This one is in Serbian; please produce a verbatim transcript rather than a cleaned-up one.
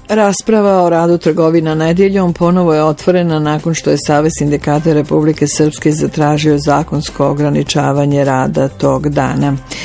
Rasprava o radu trgovina nedjeljom ponovo je otvorena nakon što je Savez sindikata Republike Srpske zatražio zakonsko ograničavanje rada tog dana.